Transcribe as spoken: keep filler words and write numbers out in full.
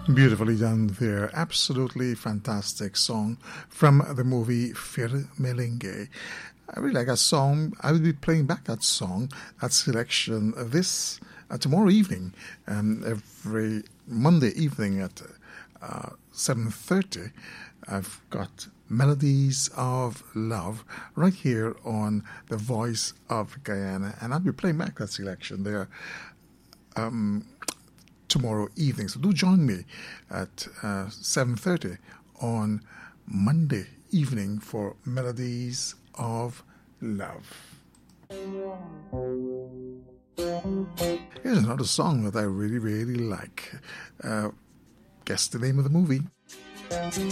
Beautifully done there. Absolutely fantastic song from the movie Fir Melengue. I really like that song. I will be playing back that song, that selection, this uh, tomorrow evening, um, every Monday evening at uh, seven thirty. I've got Melodies of Love right here on The Voice of Guyana, and I'll be playing back that selection there um, tomorrow evening. So do join me at uh, seven thirty on Monday evening for Melodies of Love. Here's another song that I really, really like. Uh, guess the name of the movie.